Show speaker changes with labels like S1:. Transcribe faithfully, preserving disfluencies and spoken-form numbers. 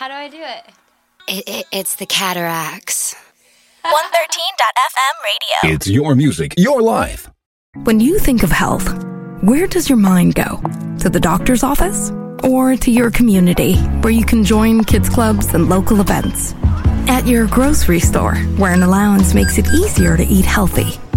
S1: How do I do it?
S2: It, it it's the cataracts.
S3: one thirteen dot f m radio.
S4: It's your music, your life.
S5: When you think of health, where does your mind go? To the doctor's office? Or to your community, where you can join kids clubs and local events? At your grocery store, where an allowance makes it easier to eat healthy?